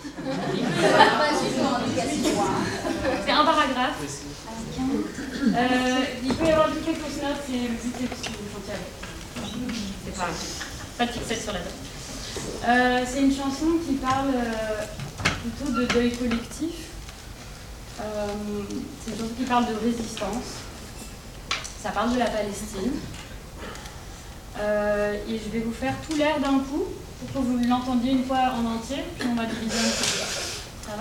C'est un paragraphe. Il peut y avoir quelques fausses notes, c'est le but est que vous chantiez avec. C'est pas de fixette sur la note. C'est une chanson qui parle plutôt de deuil collectif. C'est une chanson qui parle de résistance. Ça parle de la Palestine. Et je vais vous faire tout l'air d'un coup pour que vous l'entendiez une fois en entier, puis on va diviser un petit peu. Ça va ?